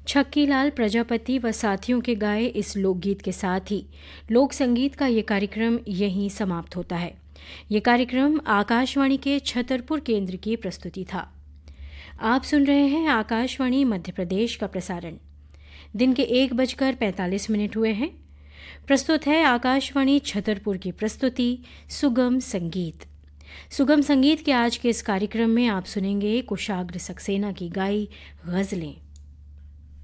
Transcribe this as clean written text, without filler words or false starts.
छक्कीलाल प्रजापति व साथियों के गाए इस लोकगीत के साथ ही लोक संगीत का ये कार्यक्रम यहीं समाप्त होता है। ये कार्यक्रम आकाशवाणी के छतरपुर केंद्र की प्रस्तुति था। आप सुन रहे हैं आकाशवाणी मध्य प्रदेश का प्रसारण। दिन के 1:45 हुए हैं। प्रस्तुत है आकाशवाणी छतरपुर की प्रस्तुति सुगम संगीत। सुगम संगीत के आज के इस कार्यक्रम में आप सुनेंगे कुशाग्र सक्सेना की गाई गज़लें।